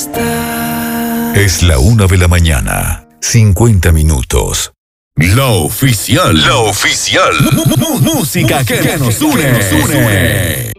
Es la 1 de la mañana, 50 minutos. La oficial. La oficial. Música que nos une.